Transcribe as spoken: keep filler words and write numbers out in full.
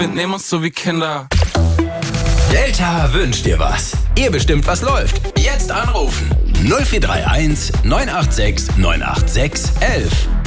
Wir nehmen uns so wie Kinder. Delta wünscht dir was. Ihr bestimmt, was läuft. Jetzt anrufen. null vier drei eins neun acht sechs neun acht sechs eins eins.